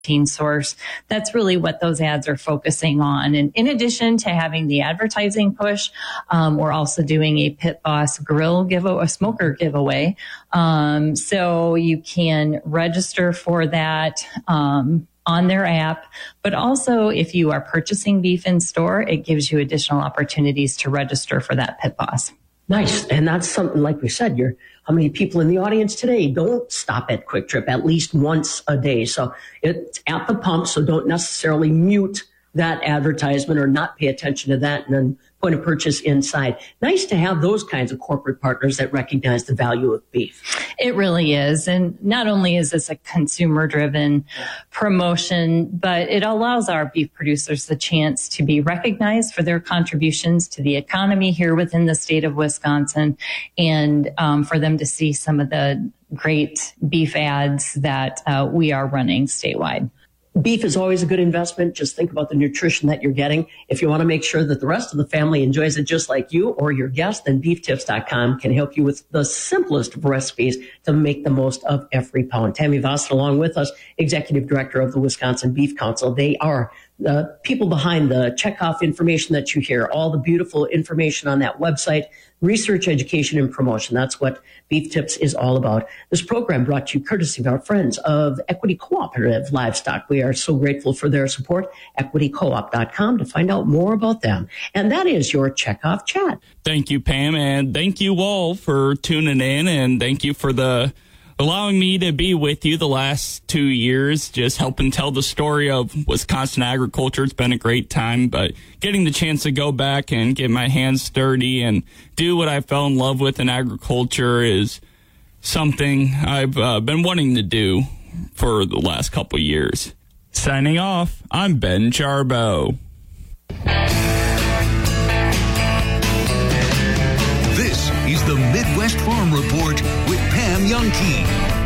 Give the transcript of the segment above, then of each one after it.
protein source. That's really what those ads are focusing on. And in addition to having the advertising push, we're also doing a Pit Boss grill giveaway, a smoker giveaway. So you can register for that on their app, but also if you are purchasing beef in store, it gives you additional opportunities to register for that Pit Boss. Nice. And that's something, like we said, how many people in the audience today don't stop at Quick Trip at least once a day? So it's at the pump, so don't necessarily mute that advertisement or not pay attention to that and then point of purchase inside. Nice to have those kinds of corporate partners that recognize the value of beef. It really is. And not only is this a consumer-driven promotion, but it allows our beef producers the chance to be recognized for their contributions to the economy here within the state of Wisconsin, and for them to see some of the great beef ads that we are running statewide. Beef is always a good investment. Just think about the nutrition that you're getting. If you want to make sure that the rest of the family enjoys it just like you or your guest, then beeftips.com can help you with the simplest of recipes to make the most of every pound. Tammy Vossen, along with us, Executive Director of the Wisconsin Beef Council. They are the people behind the checkoff information that you hear, all the beautiful information on that website, research, education, and promotion. That's what Beef Tips is all about. This program brought to you courtesy of our friends of Equity Cooperative Livestock. We are so grateful for their support. EquityCoop.com to find out more about them. And that is your Checkoff Chat. Thank you, Pam, and thank you all for tuning in, and thank you for allowing me to be with you the last 2 years, just helping tell the story of Wisconsin agriculture. It's been a great time, but getting the chance to go back and get my hands dirty and do what I fell in love with in agriculture is something I've been wanting to do for the last couple years. Signing off, I'm Ben Charbo. This is the Midwest Farm Report with Pam Jahnke.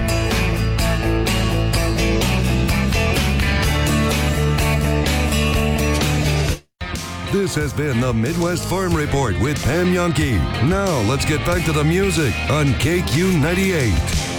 This has been the Midwest Farm Report with Pam Jahnke. Now let's get back to the music on KQ 98.